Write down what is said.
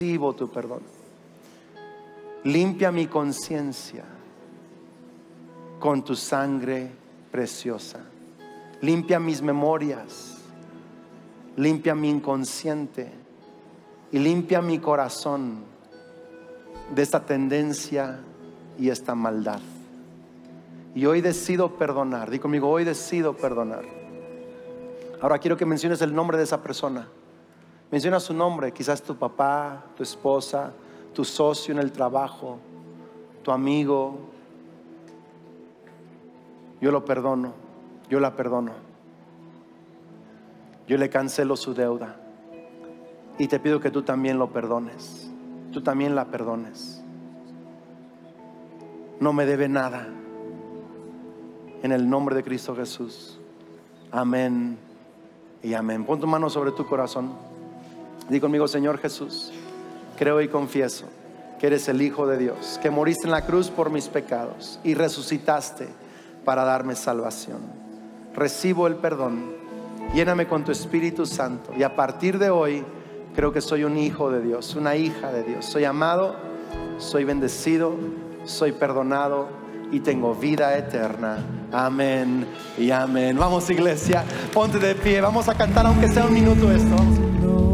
recibo tu perdón. Limpia mi conciencia con tu sangre preciosa. Limpia mis memorias, limpia mi inconsciente y limpia mi corazón de esta tendencia y esta maldad. Y hoy decido perdonar. Di conmigo, hoy decido perdonar. Ahora quiero que menciones el nombre de esa persona. Menciona su nombre, quizás tu papá, tu esposa, tu socio en el trabajo, tu amigo. Yo lo perdono, yo la perdono. Yo le cancelo su deuda. Y te pido que tú también lo perdones. Tú también la perdones. No me debe nada. En el nombre de Cristo Jesús. Amén y amén. Pon tu mano sobre tu corazón. Di conmigo, Señor Jesús, creo y confieso que eres el Hijo de Dios, que moriste en la cruz por mis pecados y resucitaste para darme salvación. Recibo el perdón. Lléname con tu Espíritu Santo. Y a partir de hoy creo que soy un hijo de Dios, una hija de Dios. Soy amado, soy bendecido, soy perdonado y tengo vida eterna. Amén y amén. Vamos, iglesia, ponte de pie. Vamos a cantar aunque sea un minuto esto. Vamos.